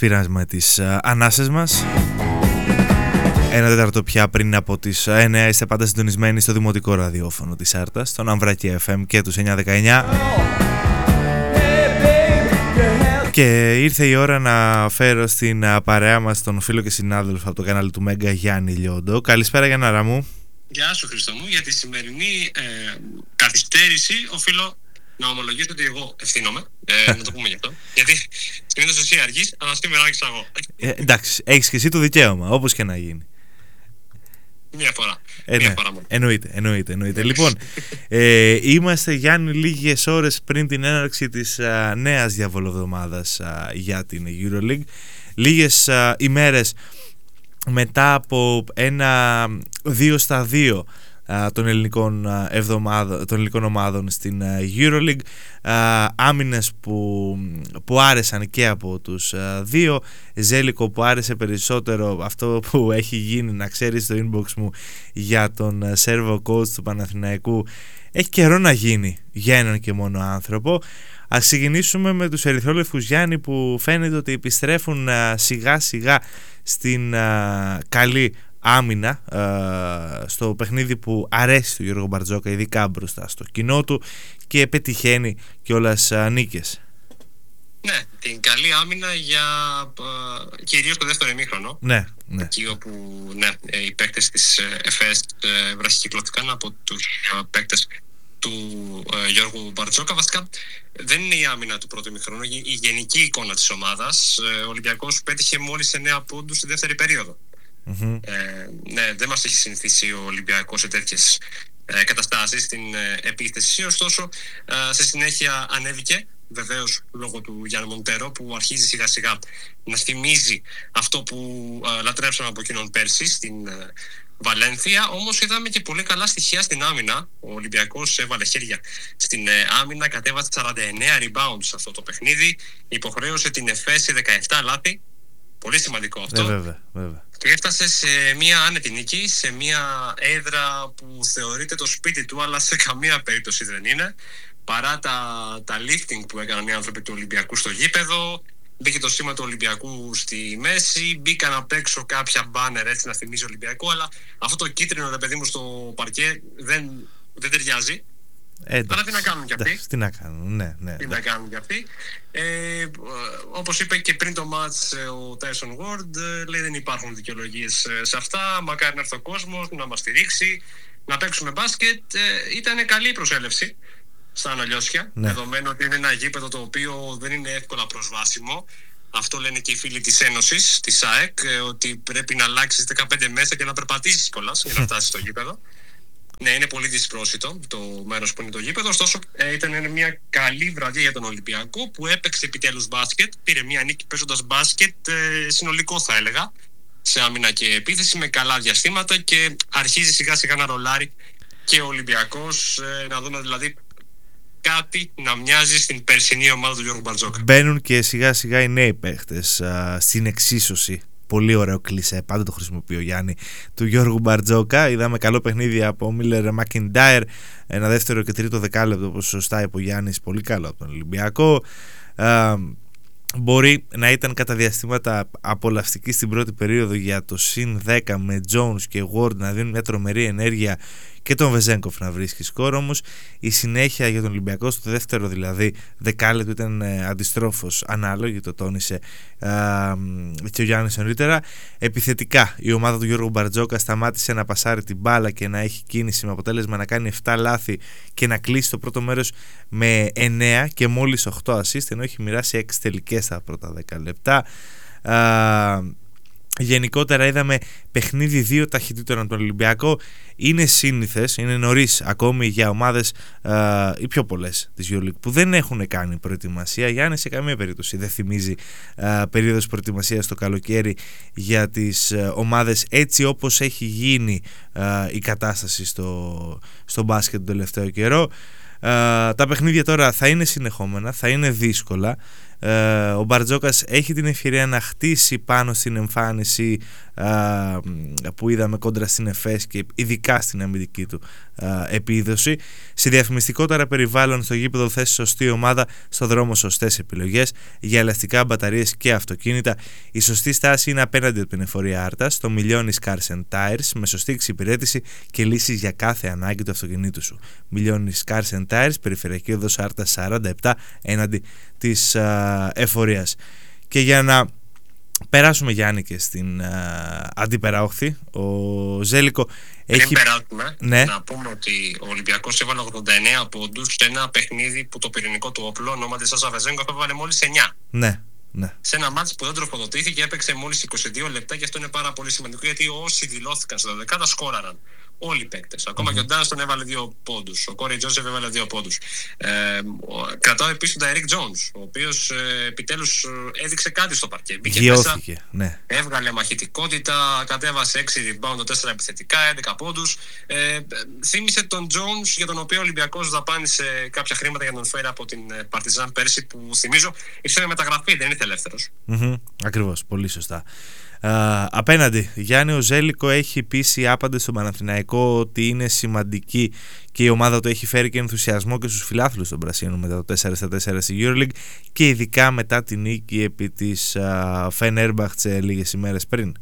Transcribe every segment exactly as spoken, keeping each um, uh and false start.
πήραμε τις uh, ανάσες μας. Ένα τέταρτο πια πριν από τις εννιά είστε πάντα συντονισμένοι στο δημοτικό ραδιόφωνο της Άρτας, στον Αμβράκι εφ εμ και τους εννιά δεκαεννιά. Και ήρθε η ώρα να φέρω στην uh, παρέα μας τον φίλο και συνάδελφο από το κανάλι του Μέγκα, Γιάννη Λιόντο. Καλησπέρα Γιάνναρα μου. Γεια σου Χριστό μου. Για τη σημερινή ε, καθυστέρηση οφείλω να ομολογήσω ότι εγώ ευθύνομαι, ε, να το πούμε γι' αυτό. Γιατί συνήθως εσύ αργείς, αλλά σήμερα άρχισα εγώ. Ε, εντάξει, έχεις και εσύ το δικαίωμα, όπως και να γίνει. Μία φορά. Ε, Μία ναι. φορά μόνο. Εννοείται, εννοείται, εννοείται. Λοιπόν, ε, είμαστε Γιάννη λίγες ώρες πριν την έναρξη της α, νέας διαβολοβδομάδας α, για την EuroLeague. Λίγες α, ημέρες μετά από ένα δύο στα δύο των ελληνικών, εβδομάδων, των ελληνικών ομάδων στην EuroLeague, άμυνες που, που άρεσαν και από τους δύο. Ζέλικο που άρεσε περισσότερο, αυτό που έχει γίνει, να ξέρεις, στο inbox μου για τον Σέρβο coach του Παναθηναϊκού έχει καιρό να γίνει για έναν και μόνο άνθρωπο. Ας ξεκινήσουμε με τους ερυθρόλευκους, Γιάννη, που φαίνεται ότι επιστρέφουν σιγά σιγά στην καλή άμυνα, ε, στο παιχνίδι που αρέσει του Γιώργο Μπαρτζόκα, ειδικά μπροστά στο κοινό του, και πετυχαίνει κιόλας ε, νίκες. Ναι, την καλή άμυνα για ε, κυρίως το δεύτερο ημίχρονο. Ναι, ναι. Εκεί όπου ναι, οι παίκτες της ΕΦΕΣ ε, βραχικυκλώθηκαν από τους ε, παίκτες του ε, Γιώργου Μπαρτζόκα. Βασικά δεν είναι η άμυνα του πρώτου ημίχρονου, η, η γενική εικόνα της ομάδας. Ε, ο Ολυμπιακός πέτυχε μόλις εννέα πόντους στη δεύτερη περίοδο. Mm-hmm. Ε, ναι, δεν μας έχει συνηθίσει ο Ολυμπιακός σε τέτοιες ε, καταστάσεις στην ε, επίθεση. Ωστόσο, ε, σε συνέχεια ανέβηκε, βεβαίως λόγω του Γιάννη Μοντέρο, που αρχίζει σιγά σιγά να θυμίζει αυτό που ε, λατρέψαμε από εκείνον πέρσι στην ε, Βαλένθια. Όμως είδαμε και πολύ καλά στοιχεία στην άμυνα. Ο Ολυμπιακός έβαλε χέρια στην ε, άμυνα, κατέβασε σαράντα εννέα rebounds σε αυτό το παιχνίδι, υποχρέωσε την ΕΦΕΣ σε δεκαεπτά λάθη. Πολύ σημαντικό αυτό. Ε, βέβαια, βέβαια. Και έφτασε σε μια άνετη νίκη, σε μια έδρα που θεωρείται το σπίτι του, αλλά σε καμία περίπτωση δεν είναι. Παρά τα, τα lifting που έκαναν οι άνθρωποι του Ολυμπιακού στο γήπεδο, μπήκε το σήμα του Ολυμπιακού στη μέση, μπήκαν απ' έξω κάποια μπάνερ έτσι να θυμίζει Ολυμπιακό, αλλά αυτό το κίτρινο, ρε παιδί μου, στο παρκέ δεν, δεν ταιριάζει. Ε, αλλά τι να κάνουν κι αυτοί. Τι να κάνουν, ναι, ναι. Τι να κάνουν κι αυτοί. Ε, όπως είπε και πριν το μάτς ο Tyson Ward, λέει δεν υπάρχουν δικαιολογίες σε αυτά. Μακάρι να έρθει ο κόσμος να μας στηρίξει, να παίξουμε μπάσκετ. Ε, ήταν καλή προσέλευση στα Αναλιώσια, ναι. Δεδομένου ότι είναι ένα γήπεδο το οποίο δεν είναι εύκολα προσβάσιμο. Αυτό λένε και οι φίλοι της Ένωσης, της ΑΕΚ, ότι πρέπει να αλλάξεις δεκαπέντε μέσα και να περπατήσεις κιόλας για να φτάσεις στο γήπεδο. Ναι, είναι πολύ δυσπρόσιτο το μέρος που είναι το γήπεδο. Ωστόσο, ε, ήταν μια καλή βραδιά για τον Ολυμπιακό, που έπαιξε επιτέλους μπάσκετ. Πήρε μια νίκη παίζοντας μπάσκετ, ε, συνολικό θα έλεγα, σε άμυνα και επίθεση, με καλά διαστήματα, και αρχίζει σιγά σιγά να ρολάρει και ο Ολυμπιακός. Ε, να δούμε δηλαδή κάτι να μοιάζει στην περσινή ομάδα του Γιώργου Μπαρτζόκα. Μπαίνουν και σιγά σιγά οι νέοι παίχτες α, στην εξίσωση. Πολύ ωραίο κλισέ, πάντα το χρησιμοποιεί ο Γιάννη, του Γιώργου Μπαρτζόκα. Είδαμε καλό παιχνίδι από Μίλερ Μακιντάιρ, ένα δεύτερο και τρίτο δεκάλεπτο, όπως σωστά είπε ο Γιάννης, πολύ καλό από τον Ολυμπιακό. Α, μπορεί να ήταν κατά διαστήματα απολαυστική στην πρώτη περίοδο για το συν δέκα, με Jones και Ward να δίνουν μια τρομερή ενέργεια και τον Βεζένκοφ να βρίσκει σκόρ. Όμως η συνέχεια για τον Ολυμπιακό στο δεύτερο δηλαδή δεκάλεπτο ήταν ε, αντιστρόφως ανάλογη, το τόνισε ε, και ο Γιάννης νωρίτερα. Επιθετικά η ομάδα του Γιώργου Μπαρτζόκα σταμάτησε να πασάρει την μπάλα και να έχει κίνηση, με αποτέλεσμα να κάνει επτά λάθη και να κλείσει το πρώτο μέρος με εννέα και μόλις οκτώ assist, ενώ έχει μοιράσει έξι τελικές στα πρώτα δέκα λεπτά. ε, Γενικότερα είδαμε παιχνίδι δύο ταχυτήτων από τον Ολυμπιακό. Είναι σύνηθες, είναι νωρίς ακόμη για ομάδες ε, οι πιο πολλές της EuroLeague που δεν έχουν κάνει προετοιμασία. Γιάννη σε καμία περίπτωση δεν θυμίζει ε, περίοδος προετοιμασίας το καλοκαίρι για τις ε, ομάδες, έτσι όπως έχει γίνει ε, η κατάσταση στο, στο μπάσκετ τον τελευταίο καιρό. Uh, τα παιχνίδια τώρα θα είναι συνεχόμενα, θα είναι δύσκολα. ε, ο Μπαρτζόκας έχει την ευκαιρία να χτίσει πάνω στην εμφάνιση ε, που είδαμε κόντρα στην Εφές και ειδικά στην αμυντική του ε, επίδοση. Σε διαφημιστικότερα περιβάλλον στο γήπεδο θέσει σωστή ομάδα, στο δρόμο σωστές επιλογές για ελαστικά, μπαταρίες και αυτοκίνητα. Η σωστή στάση είναι απέναντι από την εφορία Άρτας, το Milionis Cars and Tires, με σωστή εξυπηρέτηση και λύσεις για κάθε ανάγκη του αυτοκινήτου σου. Milionis Cars and Tires, περιφερειακή οδός Άρτας σαράντα επτά, έναντι της α, εφορίας. Και για να περάσουμε, Γιάννη, και στην α, αντίπερα όχθη, ο Ζέλικο έχει... Πριν περάσουμε, ναι. να πούμε ότι ο Ολυμπιακός έβαλε ογδόντα εννέα πόντους σε ένα παιχνίδι που το πυρηνικό του όπλο, ονόματι Σάσα Βεζέγκοφ, έβαλε μόλις εννέα. Ναι. Ναι. Σε ένα μάτς που δεν τροφοδοτήθηκε, έπαιξε μόλις είκοσι δύο λεπτά και αυτό είναι πάρα πολύ σημαντικό, γιατί όσοι δηλώθηκαν στο δεκάδα σκόραραν. Όλοι οι παίκτες. Ακόμα mm-hmm. και ο Ντάνστον έβαλε δύο πόντους. Ο Κόρι Τζόσεφ έβαλε δύο πόντους. Ε, κρατάω επίσης τον Ντάιρικ Τζόουνς, ο οποίος ε, επιτέλους έδειξε κάτι στο παρκέ. Μπήκε μέσα, ναι. έβγαλε μαχητικότητα, κατέβασε έξι rebound, τέσσερα επιθετικά, έντεκα πόντους. Ε, θύμισε τον Τζόουνς, για τον οποίο ο Ολυμπιακός δαπάνησε κάποια χρήματα για να τον φέρει από την Παρτιζάν πέρσι, που θυμίζω ήρθε με μεταγραφή, δεν ήρθε ελεύθερος. Mm-hmm. Ακριβώς, πολύ σωστά. Uh, απέναντι, Γιάννη, ο Ζέλικο έχει πείσει άπαντες στον Παναθηναϊκό ότι είναι σημαντική και η ομάδα του έχει φέρει και ενθουσιασμό και στους φιλάθλους των Πρασίνων μετά το τέσσερα στα τέσσερα στη EuroLeague και ειδικά μετά την νίκη επί της uh, Φενέρμπαχτσε λίγες ημέρες πριν.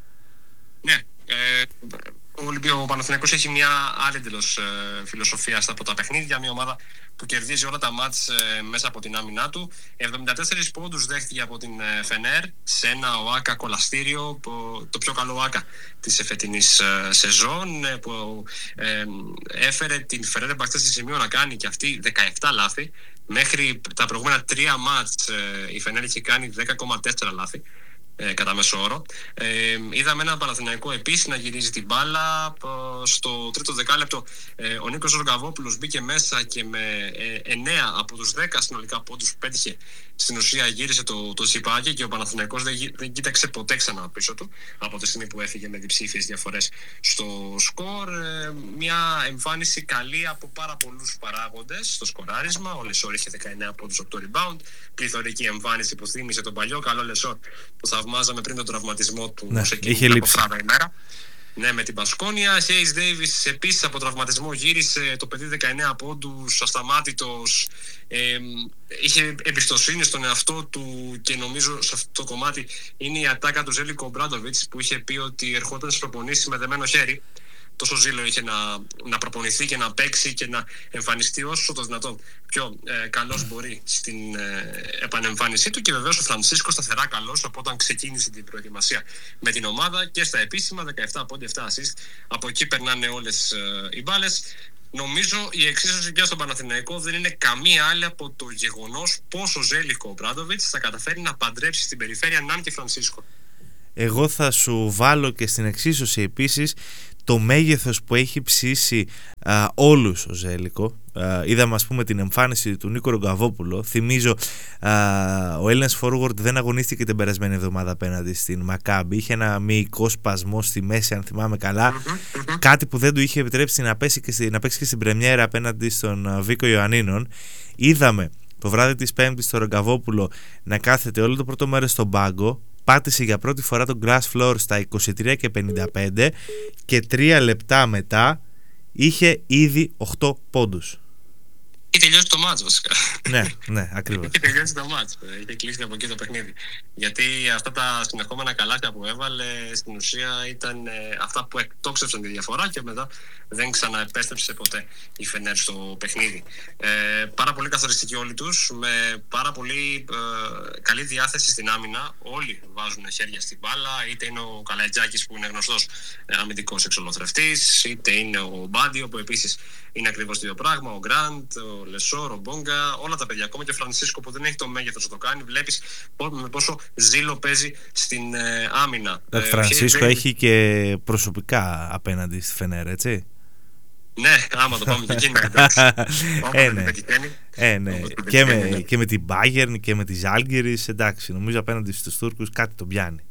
Ναι, ε, ο, ο Παναθηναϊκός έχει μια άλλη εντελώς ε, φιλοσοφία στα από τα παιχνίδια, μια ομάδα που κερδίζει όλα τα μάτς ε, μέσα από την άμυνά του. εβδομήντα τέσσερις πόντους δέχτηκε από την ε, Φενέρ σε ένα ΟΑΚΑ κολαστήριο, που, το πιο καλό ΟΑΚΑ της εφετινής ε, σεζόν, ε, που ε, έφερε την Φενέρμπαχτσε στη σημείο να κάνει και αυτή δεκαεπτά λάθη. Μέχρι τα προηγούμενα τρία μάτς ε, η Φενέρ είχε κάνει δέκα κόμμα τέσσερα λάθη. Ε, κατά μέσο όρο. Ε, είδαμε έναν Παναθηναϊκό επίσης να γυρίζει την μπάλα. Στο τρίτο δεκάλεπτο ε, ο Νίκος Ρογκαβόπουλος μπήκε μέσα και με ε, εννέα από τους δέκα συνολικά πόντους που πέτυχε, στην ουσία γύρισε το, το τσιπάκι και ο Παναθηναϊκός δεν, δεν κοίταξε ποτέ ξανά πίσω του από τη στιγμή που έφυγε με διψήφιες διαφορές στο σκορ. Ε, μια εμφάνιση καλή από πάρα πολλούς παράγοντες στο σκοράρισμα. Ο Λεσόρ είχε δεκαεννέα πόντους, οκτώ rebound. Πληθωρική εμφάνιση που θύμισε τον παλιό καλό Λεσόρ που θαυμάζαμε πριν τον τραυματισμό του, ναι, σε εκείνη την αποφράδα ημέρα. Ναι, με την Πασκόνια. Χέις Ντέιβις επίσης από τραυματισμό γύρισε, το παιδί δεκαεννέα πόντους, ασταμάτητος. Ε, είχε εμπιστοσύνη στον εαυτό του και νομίζω σε αυτό το κομμάτι είναι η ατάκα του Ζέλικο Ομπράντοβιτς, που είχε πει ότι ερχόταν στις προπονήσεις με δεμένο χέρι. Τόσο ζήλο είχε να, να προπονηθεί και να παίξει και να εμφανιστεί όσο το δυνατόν πιο ε, καλός μπορεί στην ε, επανεμφάνισή του. Και βεβαίως ο Φρανσίσκο σταθερά καλός, οπότε ξεκίνησε την προετοιμασία με την ομάδα και στα επίσημα δεκαεπτά πόντοι, επτά assist. Από εκεί περνάνε όλες ε, οι μπάλες. Νομίζω η εξίσωση πια στον Παναθηναϊκό δεν είναι καμία άλλη από το γεγονός πώς ο Ζέλικο Ομπράντοβιτς θα καταφέρει να παντρέψει στην περιφέρεια Ναν και Φρανσίσκο. Εγώ θα σου βάλω και στην εξίσωση επίσης το μέγεθος που έχει ψήσει α, όλους ο Ζέλικο. Α, είδαμε, ας πούμε, την εμφάνιση του Νίκο Ρογκαβόπουλο. Θυμίζω α, ο Έλληνας forward δεν αγωνίστηκε την περασμένη εβδομάδα απέναντι στην Μακάμπι. Είχε ένα μυϊκό σπασμό στη μέση, αν θυμάμαι καλά. Mm-hmm, mm-hmm. Κάτι που δεν του είχε επιτρέψει να παίξει και, στη, να παίξει και στην πρεμιέρα απέναντι στον Βίκο Ιωαννίνων. Είδαμε το βράδυ της Πέμπτης στο Ρογκαβόπουλο να κάθεται όλο το πρώτο μέρος στον πάγκο. Πάτησε για πρώτη φορά τον grass floor στα είκοσι τρία και πενήντα πέντε και τρία λεπτά μετά είχε ήδη οκτώ πόντους. Είχε τελειώσει το μάτς βασικά. Ναι, ναι, ακριβώς. Είχε τελειώσει το μάτς. Είχε κλείσει από εκεί το παιχνίδι. Γιατί αυτά τα συνεχόμενα καλάθια που έβαλε στην ουσία ήταν ε, αυτά που εκτόξευσαν τη διαφορά και μετά δεν ξαναεπέστρεψε ποτέ η Φενέρ στο παιχνίδι. Ε, πάρα πολύ καθοριστικοί όλοι τους, με πάρα πολύ ε, καλή διάθεση στην άμυνα. Όλοι βάζουν χέρια στην μπάλα, είτε είναι ο Καλαϊτζάκης που είναι γνωστός ε, αμυντικός εξολοθρευτής, είτε είναι ο Μπάντιο που επίσης είναι ακριβώς το ίδιο πράγμα, ο Γκραντ, ο Λεσόρ, ο Μπόγκα, όλα τα παιδιά, ακόμα και ο Φρανσίσκο που δεν έχει το μέγεθος να το κάνει. Βλέπεις με πόσο ζήλο παίζει στην ε, άμυνα. Ο Φρανσίσκο ε, έχει και προσωπικά απέναντι στη Φενέρ, έτσι. Ναι, άμα το πάμε και εκεί, ναι, ε, ναι. Ε, ναι. Και, με, και με την Bayern και με τη Ζάλγκιρις, εντάξει, νομίζω απέναντι στους Τούρκους κάτι τον πιάνει.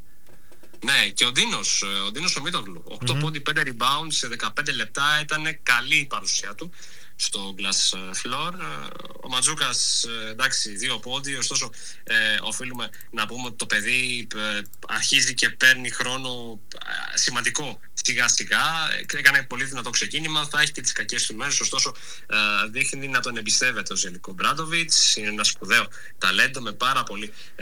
Ναι, και ο Ντίνος, ο Ντίνος ο Μίτογλου, οκτώ mm-hmm. πόντι, πέντε rebounds σε δεκαπέντε λεπτά, ήταν καλή η παρουσία του. στο glass floor. Ο Ματζούκας, εντάξει, δύο πόντι, ωστόσο ε, οφείλουμε να πούμε ότι το παιδί ε, αρχίζει και παίρνει χρόνο ε, σημαντικό σιγά σιγά. Έκανε πολύ δυνατό ξεκίνημα, θα έχει και τις κακές του μέρες, ωστόσο ε, δείχνει να τον εμπιστεύεται ο Ζέλικο Ομπράντοβιτς. Είναι ένα σπουδαίο ταλέντο με πάρα πολύ ε,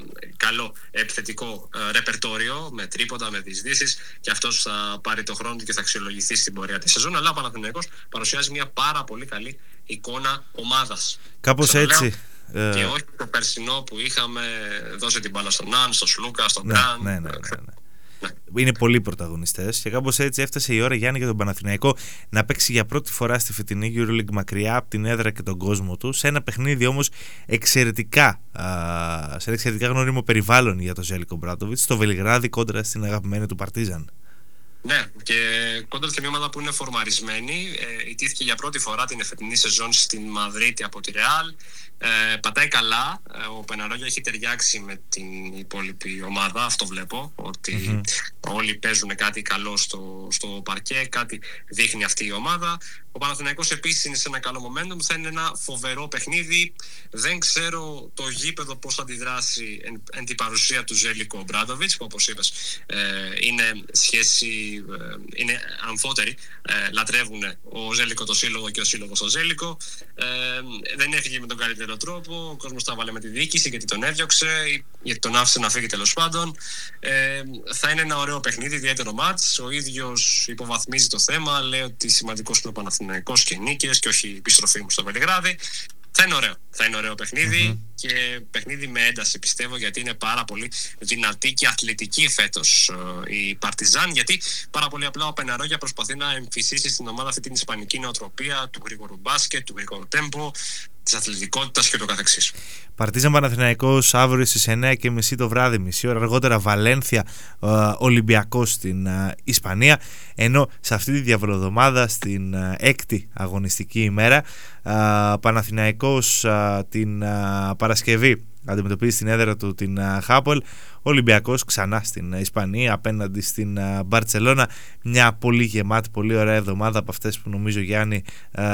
καλό επιθετικό ε, ρεπερτόριο, με τρίποτα, με διεισδύσεις, και αυτός θα πάρει το χρόνο του και θα αξιολογηθεί στην πορεία της σεζόν. Αλλά ο Παναθηναϊκός παρουσιάζει μια πάρα πολύ καλή εικόνα ομάδας. Κάπως έτσι. Λέω, ε... Και όχι το περσινό που είχαμε δώσει την μπάλα στον Ναν, στον Σλούκα, στον Γκραν. Ναι, ναι, ναι, ναι, ναι. Είναι πολλοί πρωταγωνιστές και κάπως έτσι έφτασε η ώρα, Γιάννη, για τον Παναθηναϊκό να παίξει για πρώτη φορά στη φετινή EuroLeague μακριά από την έδρα και τον κόσμο του, σε ένα παιχνίδι όμως εξαιρετικά, α, σε ένα εξαιρετικά γνώριμο περιβάλλον για τον Ζέλικο Ομπράντοβιτς, στο Βελιγράδι κόντρα στην αγαπημένη του Παρτίζαν. Ναι, και κόντρα στην ομάδα που είναι φορμαρισμένη, ε, ιτήθηκε για πρώτη φορά την εφετινή σεζόν στην Μαδρίτη από τη Ρεάλ. Ε, πατάει καλά. Ε, ο Πεναρόγια έχει ταιριάξει με την υπόλοιπη ομάδα. Αυτό βλέπω, ότι mm-hmm. όλοι παίζουν κάτι καλό στο, στο παρκέ, κάτι δείχνει αυτή η ομάδα. Ο Παναθηναϊκός επίσης είναι σε ένα καλό momentum, θα είναι ένα φοβερό παιχνίδι. Δεν ξέρω το γήπεδο πώς θα αντιδράσει εν, εν την παρουσία του Ζέλικο Ομπράντοβιτς, που όπως είπες ε, είναι σχέση, ε, είναι αμφότεροι. Ε, λατρεύουν ο Ζέλικο το σύλλογο και ο σύλλογος τον Ζέλικο. Ε, δεν έφυγε με τον καλύτερο τρόπο. Ο κόσμος τα βάλε με τη διοίκηση γιατί τον έδιωξε, γιατί τον άφησε να φύγει τέλος πάντων. Ε, θα είναι ένα ωραίο παιχνίδι, ιδιαίτερο μάτς. Ο ίδιος υποβαθμίζει το θέμα, λέει ότι σημαντικός είναι ο Παναθηναϊκός και νίκες και όχι η επιστροφή μου στο Βελιγράδι. Θα είναι ωραίο. Θα είναι ωραίο παιχνίδι mm-hmm. και παιχνίδι με ένταση, πιστεύω, γιατί είναι πάρα πολύ δυνατή και αθλητική φέτος ε, η Παρτιζάν. Γιατί πάρα πολύ απλά ο Πεναρόγια προσπαθεί να εμφυσίσει στην ομάδα αυτή την ισπανική νοοτροπία του γρήγορου μπάσκετ, του γρήγορου τέμπο, της αθλητικότητας και το καθεξής. Παρτίζαν Παναθηναϊκός αύριο στις εννιά και μισή το βράδυ, μισή ώρα αργότερα Βαλένθια ε, Ολυμπιακός στην ε, Ισπανία, ενώ σε αυτή τη διαβολοδομάδα στην ε, έκτη αγωνιστική ημέρα ε, Παναθηναϊκός ε, την ε, Παρασκευή αντιμετωπίζει στην έδρα του την Χάπολ, Ολυμπιακός ξανά στην Ισπανία απέναντι στην Μπαρτσελώνα. Μια πολύ γεμάτη, πολύ ωραία εβδομάδα, από αυτές που νομίζω, Γιάννη, α,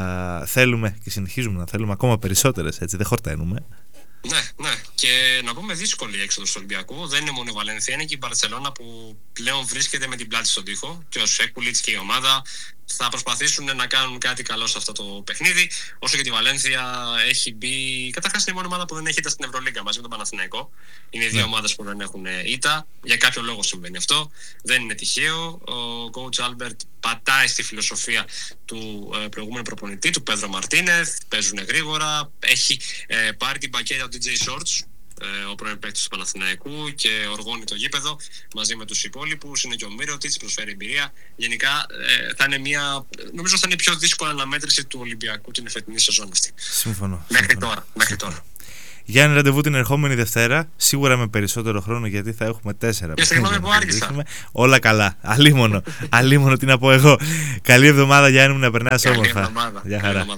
θέλουμε και συνεχίζουμε να θέλουμε ακόμα περισσότερες, έτσι, δεν χορταίνουμε. Ναι, ναι. Και να πούμε δύσκολη η έξοδος του Ολυμπιακού. Δεν είναι μόνο η Βαλένθια, είναι και η Μπαρτσελώνα που πλέον βρίσκεται με την πλάτη στον τοίχο, και ο Σέκουλιτς και η ομάδα θα προσπαθήσουν να κάνουν κάτι καλό σε αυτό το παιχνίδι. Όσο και τη Βαλένθια έχει μπει. Καταρχάς είναι η μόνη ομάδα που δεν έχει ήττα στην Ευρωλίγκα μαζί με τον Παναθηναϊκό. Είναι οι δύο yeah. ομάδες που δεν έχουν ήττα. Για κάποιο λόγο συμβαίνει αυτό. Δεν είναι τυχαίο. Ο coach Albert πατάει στη φιλοσοφία του ε, προηγούμενου προπονητή, του Πέδρο Μαρτίνεθ. Παίζουν γρήγορα. Έχει ε, πάρει την πακέτα του ντι τζέι Shorts, ο πρώην παίκτης του Παναθηναϊκού, και οργώνει το γήπεδο μαζί με τους υπόλοιπους. Είναι και ο Μύρωτιτς, προσφέρει εμπειρία. Γενικά ε, θα είναι μια, νομίζω θα είναι η πιο δύσκολη αναμέτρηση του Ολυμπιακού την εφετινή σεζόν αυτή. Σύμφωνο. Μέχρι σύμφωνο. τώρα. Μέχρι τώρα. Γιάννη, ραντεβού την ερχόμενη Δευτέρα, σίγουρα με περισσότερο χρόνο, γιατί θα έχουμε τέσσερα. Και συγγνώμη που άργησα. Όλα καλά. Αλίμονο. Αλίμονο, τι να πω εγώ. Καλή εβδομάδα, Γιάννη μου, να περνάς όμορφα. Γεια χαρά.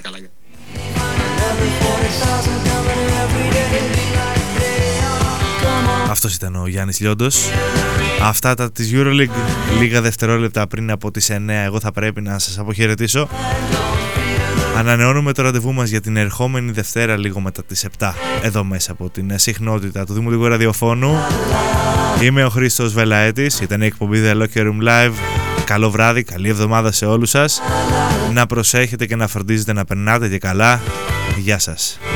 Αυτός ήταν ο Γιάννης Λιόντος. Αυτά τα της EuroLeague, λίγα δευτερόλεπτα πριν από τις εννιά, εγώ θα πρέπει να σας αποχαιρετήσω. Ανανεώνουμε το ραντεβού μας για την ερχόμενη Δευτέρα λίγο μετά τις επτά, εδώ μέσα από την συχνότητα του Δημοτικού Ραδιοφώνου. Είμαι ο Χρήστος Βελαέτης, ήταν η εκπομπή The Locker Room Live. Καλό βράδυ, καλή εβδομάδα σε όλους σας. Να προσέχετε και να φροντίζετε να περνάτε και καλά. Γεια σας.